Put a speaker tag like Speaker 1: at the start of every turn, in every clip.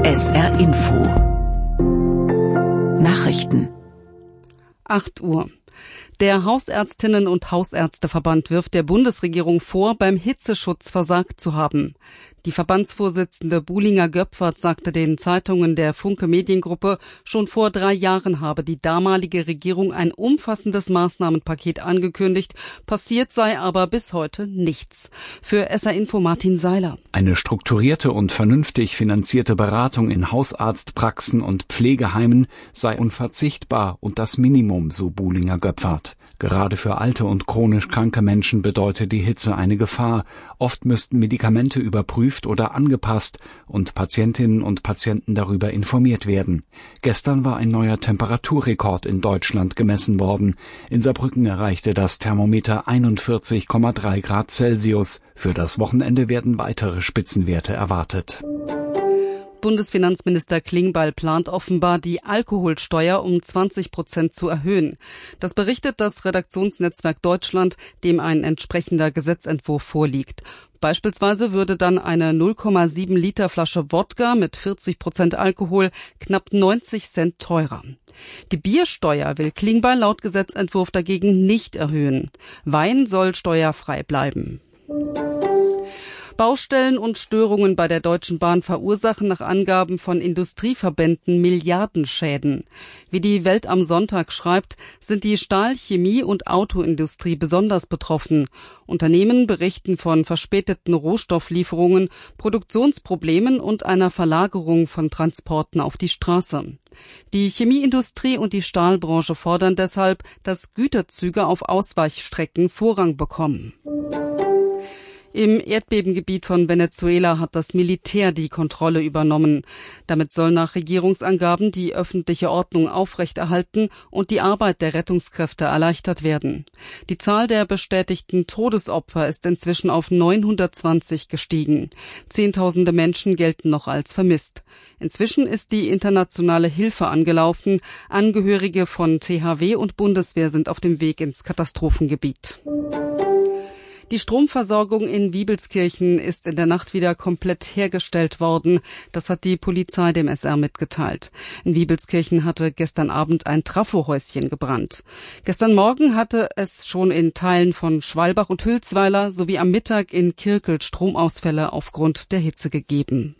Speaker 1: SR Info Nachrichten
Speaker 2: 8 Uhr. Der Hausärztinnen- und Hausärzteverband wirft der Bundesregierung vor, beim Hitzeschutz versagt zu haben. Die Verbandsvorsitzende Bulinger Göpfert sagte den Zeitungen der Funke Mediengruppe, schon vor 3 Jahren habe die damalige Regierung ein umfassendes Maßnahmenpaket angekündigt, passiert sei aber bis heute nichts. Für SR Info Martin Seiler.
Speaker 3: Eine strukturierte und vernünftig finanzierte Beratung in Hausarztpraxen und Pflegeheimen sei unverzichtbar und das Minimum, so Bulinger Göpfert. Gerade für alte und chronisch kranke Menschen bedeutet die Hitze eine Gefahr. Oft müssten Medikamente überprüft oder angepasst und Patientinnen und Patienten darüber informiert werden. Gestern war ein neuer Temperaturrekord in Deutschland gemessen worden. In Saarbrücken erreichte das Thermometer 41,3 Grad Celsius. Für das Wochenende werden weitere Spitzenwerte erwartet.
Speaker 2: Bundesfinanzminister Klingbeil plant offenbar, die Alkoholsteuer um 20% zu erhöhen. Das berichtet das Redaktionsnetzwerk Deutschland, dem ein entsprechender Gesetzentwurf vorliegt. Beispielsweise würde dann eine 0,7 Liter Flasche Wodka mit 40% Alkohol knapp 90 Cent teurer. Die Biersteuer will Klingbeil laut Gesetzentwurf dagegen nicht erhöhen. Wein soll steuerfrei bleiben. Baustellen und Störungen bei der Deutschen Bahn verursachen nach Angaben von Industrieverbänden Milliardenschäden. Wie die Welt am Sonntag schreibt, sind die Stahl-, Chemie- und Autoindustrie besonders betroffen. Unternehmen berichten von verspäteten Rohstofflieferungen, Produktionsproblemen und einer Verlagerung von Transporten auf die Straße. Die Chemieindustrie und die Stahlbranche fordern deshalb, dass Güterzüge auf Ausweichstrecken Vorrang bekommen. Im Erdbebengebiet von Venezuela hat das Militär die Kontrolle übernommen. Damit soll nach Regierungsangaben die öffentliche Ordnung aufrechterhalten und die Arbeit der Rettungskräfte erleichtert werden. Die Zahl der bestätigten Todesopfer ist inzwischen auf 920 gestiegen. Zehntausende Menschen gelten noch als vermisst. Inzwischen ist die internationale Hilfe angelaufen. Angehörige von THW und Bundeswehr sind auf dem Weg ins Katastrophengebiet. Die Stromversorgung in Wiebelskirchen ist in der Nacht wieder komplett hergestellt worden. Das hat die Polizei dem SR mitgeteilt. In Wiebelskirchen hatte gestern Abend ein Trafohäuschen gebrannt. Gestern Morgen hatte es schon in Teilen von Schwalbach und Hülsweiler sowie am Mittag in Kirkel Stromausfälle aufgrund der Hitze gegeben.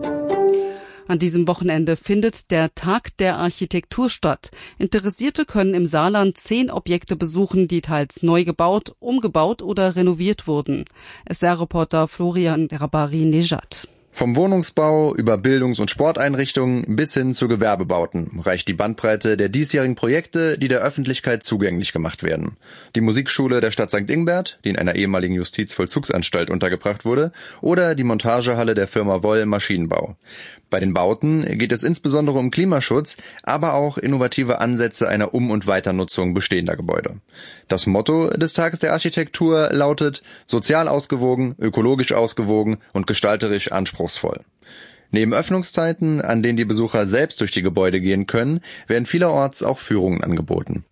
Speaker 2: An diesem Wochenende findet der Tag der Architektur statt. Interessierte können im Saarland 10 Objekte besuchen, die teils neu gebaut, umgebaut oder renoviert wurden. SR-Reporter Florian Rabari-Nejad.
Speaker 4: Vom Wohnungsbau über Bildungs- und Sporteinrichtungen bis hin zu Gewerbebauten reicht die Bandbreite der diesjährigen Projekte, die der Öffentlichkeit zugänglich gemacht werden. Die Musikschule der Stadt St. Ingbert, die in einer ehemaligen Justizvollzugsanstalt untergebracht wurde, oder die Montagehalle der Firma Woll Maschinenbau. Bei den Bauten geht es insbesondere um Klimaschutz, aber auch innovative Ansätze einer Um- und Weiternutzung bestehender Gebäude. Das Motto des Tages der Architektur lautet: sozial ausgewogen, ökologisch ausgewogen und gestalterisch anspruchsvoll. Neben Öffnungszeiten, an denen die Besucher selbst durch die Gebäude gehen können, werden vielerorts auch Führungen angeboten.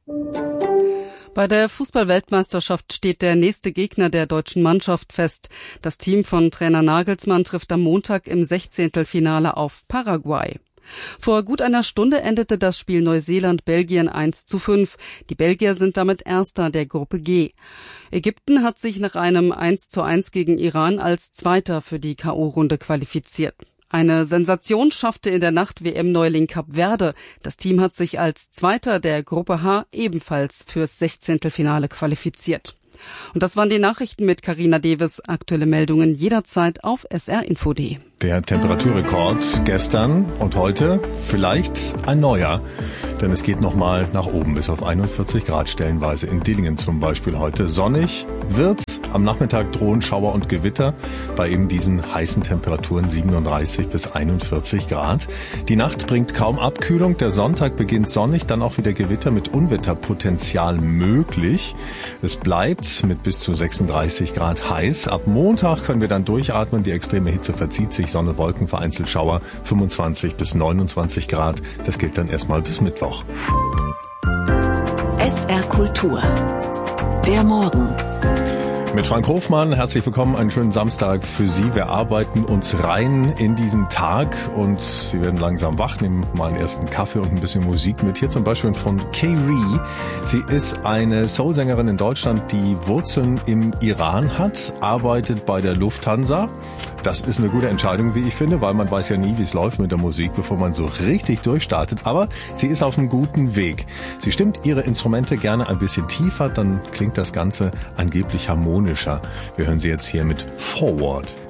Speaker 2: Bei der Fußball-Weltmeisterschaft steht der nächste Gegner der deutschen Mannschaft fest. Das Team von Trainer Nagelsmann trifft am Montag im 16. auf Paraguay. Vor gut einer Stunde endete das Spiel Neuseeland-Belgien 1:5. Die Belgier sind damit Erster der Gruppe G. Ägypten hat sich nach einem 1:1 gegen Iran als Zweiter für die K.O.-Runde qualifiziert. Eine Sensation schaffte in der Nacht WM-Neuling Kap Verde. Das Team hat sich als Zweiter der Gruppe H ebenfalls fürs 16. qualifiziert. Und das waren die Nachrichten mit Carina Deves. Aktuelle Meldungen jederzeit auf srinfo.de.
Speaker 5: Der Temperaturrekord gestern und heute vielleicht ein neuer, denn es geht nochmal nach oben bis auf 41 Grad stellenweise. In Dillingen zum Beispiel heute sonnig wird's. Am Nachmittag drohen Schauer und Gewitter bei eben diesen heißen Temperaturen 37 bis 41 Grad. Die Nacht bringt kaum Abkühlung. Der Sonntag beginnt sonnig, dann auch wieder Gewitter mit Unwetterpotenzial möglich. Es bleibt mit bis zu 36 Grad heiß. Ab Montag können wir dann durchatmen. Die extreme Hitze verzieht sich. Sonne, Wolken, vereinzelt Schauer, 25 bis 29 Grad. Das gilt dann erstmal bis Mittwoch.
Speaker 1: SR Kultur. Der Morgen.
Speaker 5: Mit Frank Hofmann, herzlich willkommen, einen schönen Samstag für Sie. Wir arbeiten uns rein in diesen Tag und Sie werden langsam wach, nehmen mal einen ersten Kaffee und ein bisschen Musik mit. Hier zum Beispiel von K-Ree. Sie ist eine Soulsängerin in Deutschland, die Wurzeln im Iran hat, arbeitet bei der Lufthansa. Das ist eine gute Entscheidung, wie ich finde, weil man weiß ja nie, wie es läuft mit der Musik, bevor man so richtig durchstartet. Aber sie ist auf einem guten Weg. Sie stimmt ihre Instrumente gerne ein bisschen tiefer, dann klingt das Ganze angeblich harmonischer. Wir hören sie jetzt hier mit Forward.